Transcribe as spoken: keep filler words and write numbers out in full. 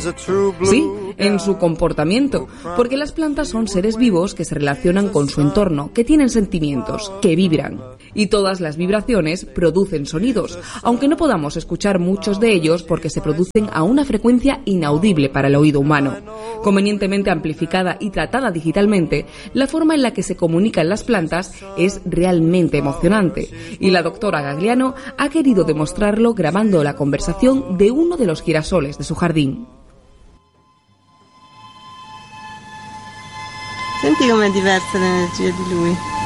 Sí, en su comportamiento, porque las plantas son seres vivos que se relacionan con su entorno, que tienen sentimientos, que vibran. Y todas las vibraciones producen sonidos, aunque no podamos escuchar muchos de ellos porque se producen a una frecuencia inaudible para el oído humano. Convenientemente amplificada y tratada digitalmente, la forma en la que se comunican las plantas es realmente emocionante, y la doctora Gagliano ha querido demostrarlo grabando la conversación de uno de los girasoles de su jardín. Senti com'è diversa l'energia di lui.